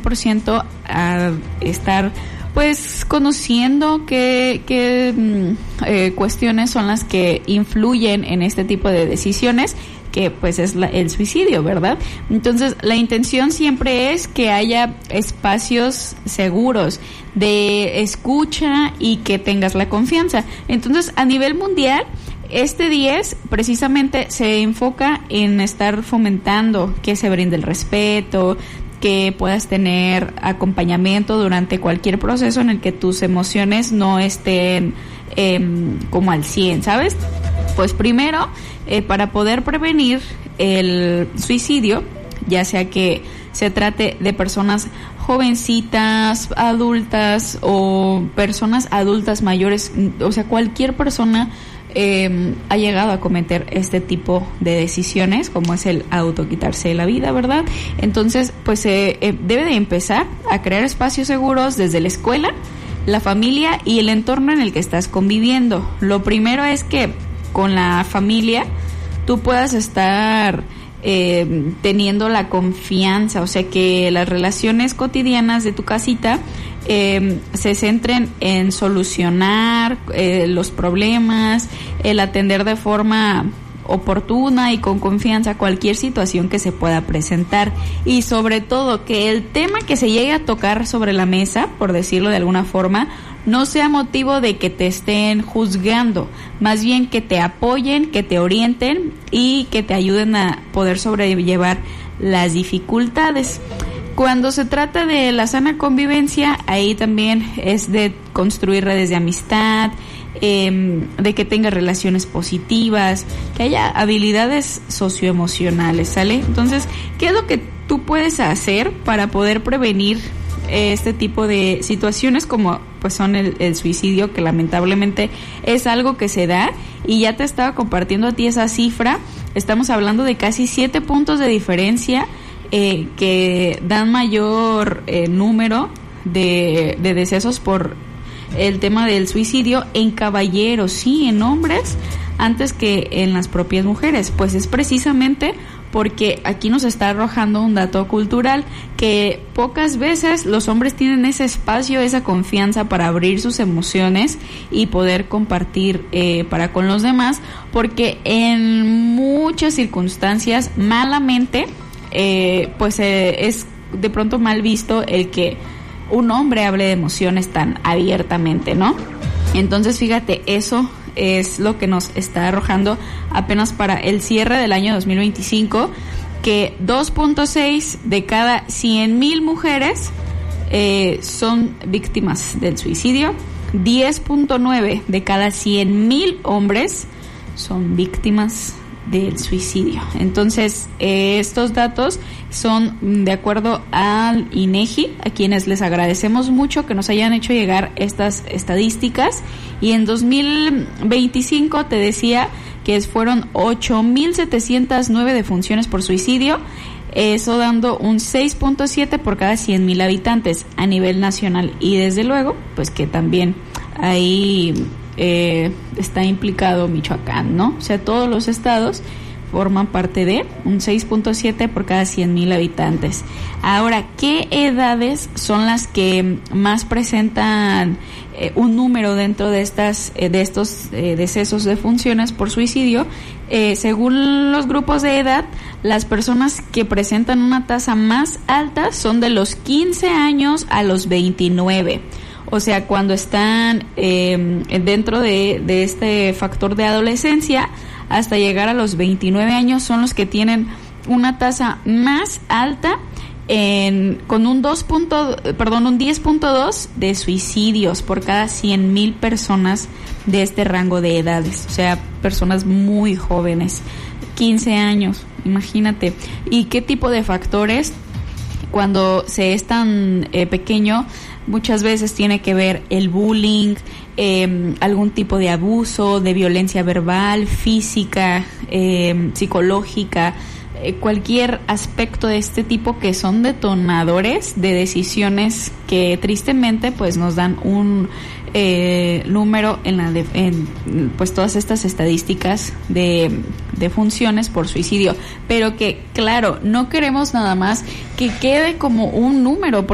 100% a estar pues conociendo qué cuestiones son las que influyen en este tipo de decisiones, que pues es el suicidio, ¿verdad? Entonces, la intención siempre es que haya espacios seguros de escucha y que tengas la confianza. Entonces, a nivel mundial, este 10 precisamente se enfoca en estar fomentando que se brinde el respeto, que puedas tener acompañamiento durante cualquier proceso en el que tus emociones no estén como al 100, ¿sabes? Pues primero, para poder prevenir el suicidio, ya sea que se trate de personas jovencitas, adultas o personas adultas mayores, o sea, cualquier persona ha llegado a cometer este tipo de decisiones, como es el autoquitarse la vida, ¿verdad? Entonces, pues debe de empezar a crear espacios seguros desde la escuela, la familia y el entorno en el que estás conviviendo. Lo primero es que con la familia tú puedas estar teniendo la confianza, o sea, que las relaciones cotidianas de tu casita se centren en solucionar los problemas, el atender de forma oportuna y con confianza cualquier situación que se pueda presentar, y sobre todo que el tema que se llegue a tocar sobre la mesa, por decirlo de alguna forma, no sea motivo de que te estén juzgando, más bien que te apoyen, que te orienten y que te ayuden a poder sobrellevar las dificultades. Cuando se trata de la sana convivencia, ahí también es de construir redes de amistad, de que tengas relaciones positivas, que haya habilidades socioemocionales, ¿sale? Entonces, ¿qué es lo que tú puedes hacer para poder prevenir este tipo de situaciones como pues son el suicidio, que lamentablemente es algo que se da? Y ya te estaba compartiendo a ti esa cifra. Estamos hablando de casi 7 puntos de diferencia que dan mayor número de decesos por el tema del suicidio en caballeros, sí, en hombres, antes que en las propias mujeres. Pues es precisamente porque aquí nos está arrojando un dato cultural, que pocas veces los hombres tienen ese espacio, esa confianza para abrir sus emociones y poder compartir para con los demás, porque en muchas circunstancias malamente es de pronto mal visto el que un hombre hable de emociones tan abiertamente, ¿no? Entonces, fíjate, eso es lo que nos está arrojando apenas para el cierre del año 2025, que 2.6 de cada 100,000 mujeres son víctimas del suicidio, 10.9 de cada 100,000 hombres son víctimas del suicidio. Entonces, estos datos son de acuerdo al INEGI, a quienes les agradecemos mucho que nos hayan hecho llegar estas estadísticas. Y en 2025 te decía que fueron 8,709 defunciones por suicidio, eso dando un 6.7 por cada 100,000 habitantes a nivel nacional. Y desde luego, pues que también ahí está implicado Michoacán, ¿no? O sea, todos los estados forman parte de un 6.7 por cada 100,000 habitantes. Ahora, ¿qué edades son las que más presentan un número dentro de estos decesos de defunciones por suicidio? Según los grupos de edad, las personas que presentan una tasa más alta son de los 15 años a los 29. O sea, cuando están dentro de este factor de adolescencia, hasta llegar a los 29 años son los que tienen una tasa más alta, con un 10.2 de suicidios por cada 100,000 personas de este rango de edades. O sea, personas muy jóvenes, 15 años, imagínate. ¿Y qué tipo de factores? Cuando se es tan pequeño, muchas veces tiene que ver el bullying, algún tipo de abuso, de violencia verbal, física, psicológica, cualquier aspecto de este tipo que son detonadores de decisiones que tristemente pues nos dan un número en pues todas estas estadísticas de defunciones por suicidio, pero que claro, no queremos nada más que quede como un número,